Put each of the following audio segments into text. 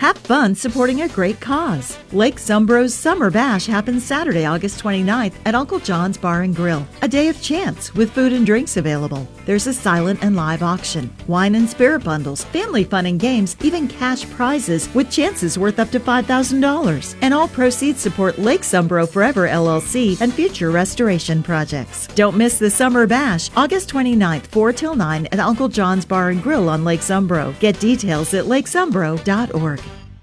Have fun supporting a great cause. Lake Zumbro's Summer Bash happens Saturday, August 29th at Uncle John's Bar and Grill. A day of chance with food and drinks available. There's a silent and live auction, wine and spirit bundles, family fun and games, even cash prizes with chances worth up to $5,000. And all proceeds support Lake Zumbro Forever LLC and future restoration projects. Don't miss the Summer Bash, August 29th, 4 till 9 at Uncle John's Bar and Grill on Lake Zumbro. Get details at lakezumbro.org.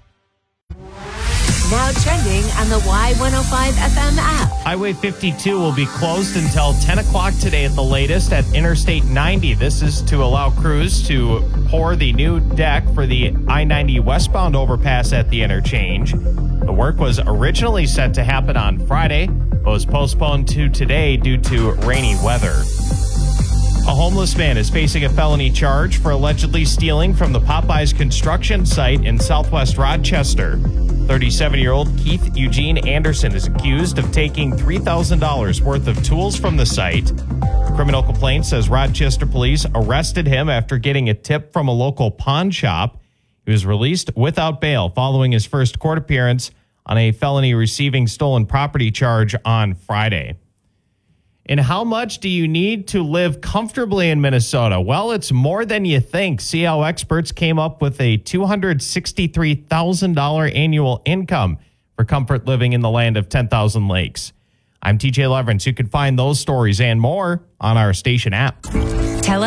Now trending on the Y105 FM app. Highway 52 will be closed until 10 o'clock today at the latest at Interstate 90. This is to allow crews to pour the new deck for the I-90 westbound overpass at the interchange. The work was originally set to happen on Friday, but was postponed to today due to rainy weather. A homeless man is facing a felony charge for allegedly stealing from the Popeyes construction site in southwest Rochester. 37-year-old Keith Eugene Anderson is accused of taking $3,000 worth of tools from the site. A criminal complaint says Rochester police arrested him after getting a tip from a local pawn shop. He was released without bail following his first court appearance on a felony receiving stolen property charge on Friday. And how much do you need to live comfortably in Minnesota? Well, it's more than you think. See how experts came up with a $263,000 annual income for comfort living in the land of 10,000 lakes. I'm TJ Leverance. You can find those stories and more on our station app.